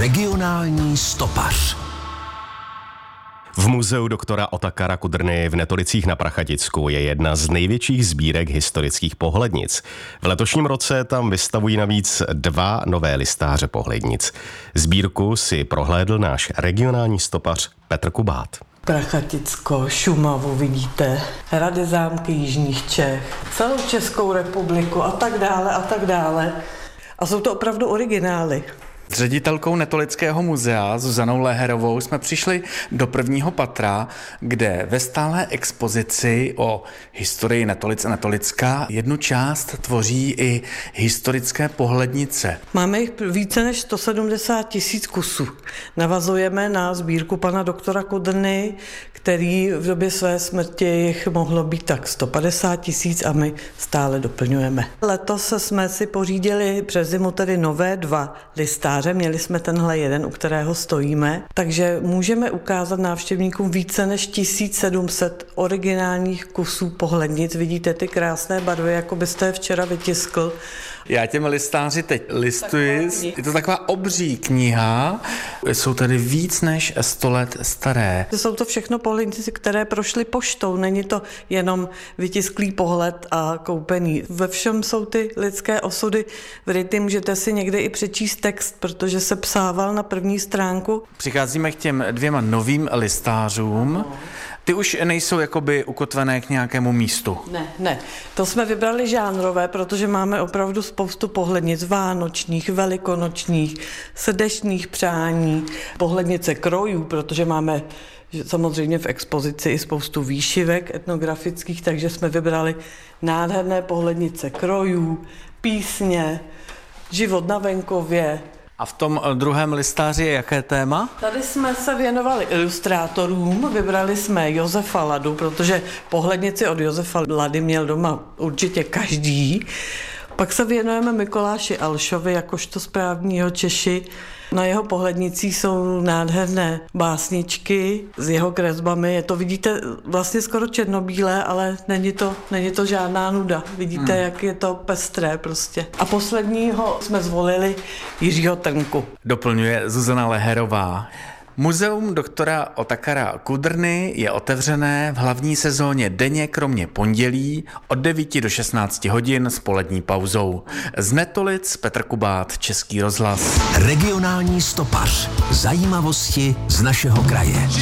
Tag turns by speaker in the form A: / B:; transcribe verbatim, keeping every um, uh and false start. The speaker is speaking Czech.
A: Regionální stopař. V muzeu doktora Otakara Kudrny v Netolicích na Prachaticku je jedna z největších sbírek historických pohlednic. V letošním roce tam vystavují navíc dva nové listáře pohlednic. Sbírku si prohlédl náš regionální stopař Petr Kubát.
B: Prachaticko, Šumavu vidíte, hrady, zámky jižních Čech, celou Českou republiku a tak dále a tak dále. A jsou to opravdu originály.
C: S ředitelkou Netolického muzea Zuzanou Leherovou jsme přišli do prvního patra, kde ve stálé expozici o historii Netolic a Netolicka jednu část tvoří i historické pohlednice.
B: Máme jich více než sto sedmdesát tisíc kusů. Navazujeme na sbírku pana doktora Kudrny, který v době své smrti jich mohlo být tak sto padesát tisíc a my stále doplňujeme. Letos jsme si pořídili přes zimu tedy nové dva listáře. Měli jsme tenhle jeden, u kterého stojíme, takže můžeme ukázat návštěvníkům více než tisíc sedm set originálních kusů pohlednic. Vidíte ty krásné barvy, jako byste je včera vytiskl.
C: Já těmi listáři teď listuji. Je to taková obří kniha. Jsou tady víc než sto let staré.
B: Jsou to všechno pohlednice, které prošly poštou. Není to jenom vytisklý pohled a koupený. Ve všem jsou ty lidské osudy vryty. Můžete si někde i přečíst text, protože se psával na první stránku.
C: Přicházíme k těm dvěma novým listářům. Ty už nejsou jakoby ukotvené k nějakému místu.
B: Ne, ne. To jsme vybrali žánrové, protože máme opravdu spoustu pohlednic vánočních, velikonočních, srdečních přání, pohlednice krojů, protože máme samozřejmě v expozici i spoustu výšivek etnografických, takže jsme vybrali nádherné pohlednice krojů, písně, život na venkově.
C: A v tom druhém listáři je jaké téma?
B: Tady jsme se věnovali ilustrátorům, vybrali jsme Josefa Ladu, protože pohlednici od Josefa Lady měl doma určitě každý. Pak se věnujeme Mikuláši Alšovi, jakožto správního Češi. Na jeho pohlednicích jsou nádherné básničky s jeho kresbami. Je to, vidíte, vlastně skoro černobílé, ale není to, není to žádná nuda. Vidíte, hmm. jak je to pestré prostě. A posledního jsme zvolili Jiřího Trnku.
C: Doplňuje Zuzana Leherová. Muzeum doktora Otakara Kudrny je otevřené v hlavní sezóně denně kromě pondělí od devíti do šestnácti hodin s polední pauzou. Z Netolic Petr Kubát, Český rozhlas.
A: Regionální stopař. Zajímavosti z našeho kraje.